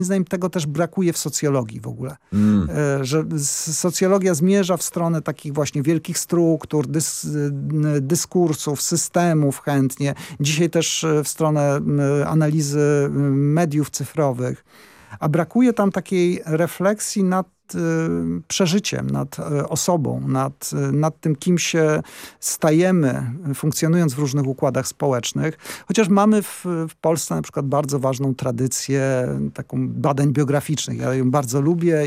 zdaniem tego też brakuje w socjologii w ogóle. Że socjologia zmierza w stronę takich właśnie wielkich struktur, dyskursów, systemów chętnie. Dzisiaj też w stronę analizy mediów cyfrowych. A brakuje tam takiej refleksji nad przeżyciem, nad osobą, nad tym, kim się stajemy, funkcjonując w różnych układach społecznych. Chociaż mamy w Polsce na przykład bardzo ważną tradycję taką badań biograficznych. Ja ją bardzo lubię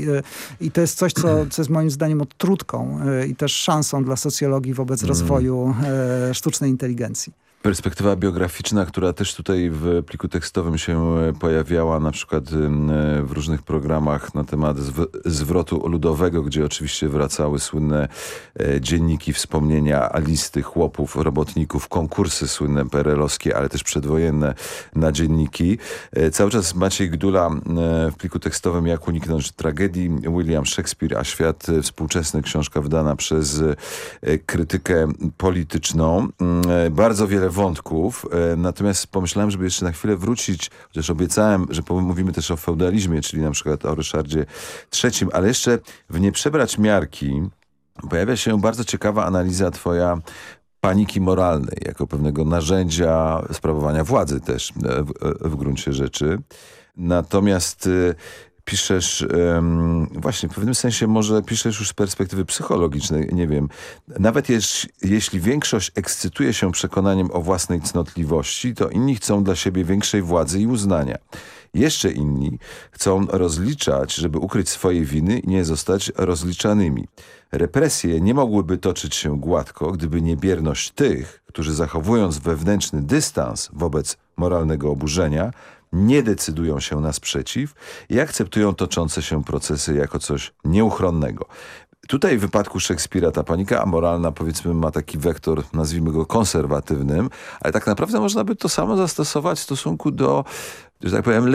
i to jest coś, co jest moim zdaniem odtrutką i też szansą dla socjologii wobec rozwoju sztucznej inteligencji. Perspektywa biograficzna, która też tutaj w pliku tekstowym się pojawiała, na przykład w różnych programach na temat zwrotu ludowego, gdzie oczywiście wracały słynne dzienniki, wspomnienia, listy chłopów, robotników, konkursy słynne PRL-owskie, ale też przedwojenne na dzienniki. Cały czas Maciej Gdula w pliku tekstowym Jak uniknąć tragedii, William Shakespeare, a świat współczesny, książka wydana przez krytykę polityczną. Bardzo wiele wątków, natomiast pomyślałem, żeby jeszcze na chwilę wrócić, chociaż obiecałem, że mówimy też o feudalizmie, czyli na przykład o Ryszardzie III, ale jeszcze w Nie przebrać miarki pojawia się bardzo ciekawa analiza twoja paniki moralnej, jako pewnego narzędzia sprawowania władzy też w gruncie rzeczy. Natomiast piszesz, właśnie w pewnym sensie może piszesz już z perspektywy psychologicznej, nie wiem. Nawet jeśli większość ekscytuje się przekonaniem o własnej cnotliwości, to inni chcą dla siebie większej władzy i uznania. Jeszcze inni chcą rozliczać, żeby ukryć swoje winy i nie zostać rozliczanymi. Represje nie mogłyby toczyć się gładko, gdyby nie bierność tych, którzy zachowując wewnętrzny dystans wobec moralnego oburzenia, nie decydują się na sprzeciw i akceptują toczące się procesy jako coś nieuchronnego. Tutaj w wypadku Szekspira ta panika amoralna, powiedzmy, ma taki wektor, nazwijmy go konserwatywnym, ale tak naprawdę można by to samo zastosować w stosunku do, że tak powiem,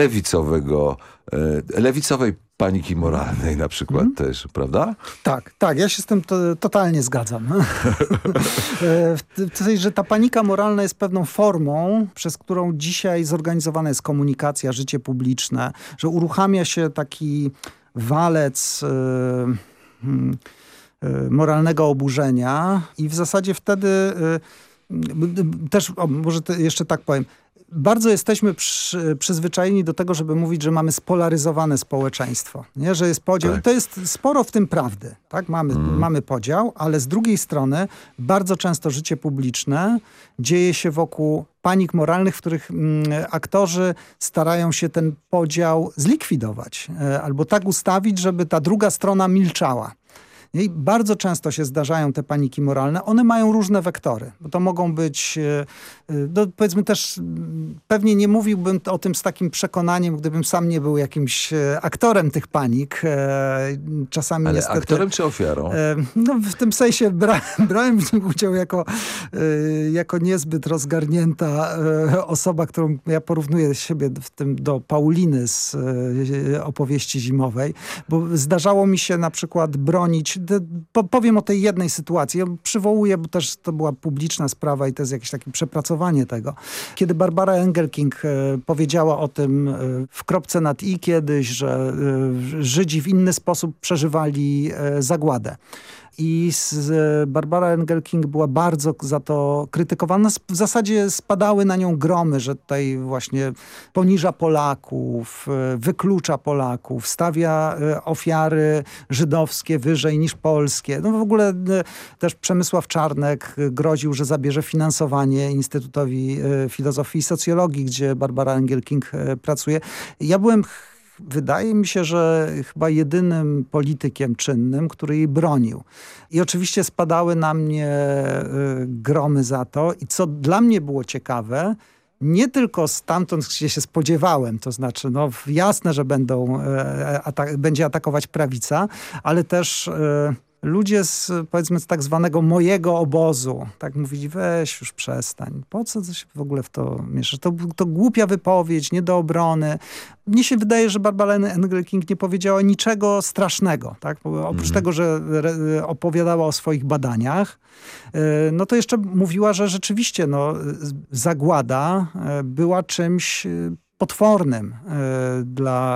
lewicowej paniki moralnej na przykład też, prawda? Tak, ja się z tym totalnie zgadzam. W sensie, że ta panika moralna jest pewną formą, przez którą dzisiaj zorganizowana jest komunikacja, życie publiczne, że uruchamia się taki walec moralnego oburzenia i w zasadzie wtedy też, może jeszcze tak powiem, bardzo jesteśmy przyzwyczajeni do tego, żeby mówić, że mamy spolaryzowane społeczeństwo. Nie? Że jest podział. Tak. I to jest sporo w tym prawdy. Tak? Mamy podział, ale z drugiej strony bardzo często życie publiczne dzieje się wokół panik moralnych, w których aktorzy starają się ten podział zlikwidować albo tak ustawić, żeby ta druga strona milczała. I bardzo często się zdarzają te paniki moralne. One mają różne wektory, bo to mogą być, powiedzmy też, pewnie nie mówiłbym o tym z takim przekonaniem, gdybym sam nie był jakimś aktorem tych panik. Czasami ale niestety, aktorem czy ofiarą? No, w tym sensie brałem w tym udział jako niezbyt rozgarnięta osoba, którą ja porównuję siebie do Pauliny z opowieści zimowej, bo zdarzało mi się na przykład bronić. Powiem o tej jednej sytuacji. Ja przywołuję, bo też to była publiczna sprawa i to jest jakieś takie przepracowanie tego. Kiedy Barbara Engelking powiedziała o tym w Kropce nad i kiedyś, że Żydzi w inny sposób przeżywali zagładę. I Barbara Engelking była bardzo za to krytykowana. W zasadzie spadały na nią gromy, że tutaj właśnie poniża Polaków, wyklucza Polaków, stawia ofiary żydowskie wyżej niż polskie. No w ogóle też Przemysław Czarnek groził, że zabierze finansowanie Instytutowi Filozofii i Socjologii, gdzie Barbara Engelking pracuje. Ja byłem, wydaje mi się, że chyba jedynym politykiem czynnym, który jej bronił. I oczywiście spadały na mnie gromy za to. I co dla mnie było ciekawe, nie tylko stamtąd, gdzie się spodziewałem, to znaczy no jasne, że będzie atakować prawica, ale też ludzie powiedzmy z tak zwanego mojego obozu, tak mówili, weź już przestań, po co się w ogóle w to mieszasz? To głupia wypowiedź, nie do obrony. Mnie się wydaje, że Barbara Engelking nie powiedziała niczego strasznego. Tak? Oprócz tego, że opowiadała o swoich badaniach, no to jeszcze mówiła, że rzeczywiście zagłada była czymś potwornym dla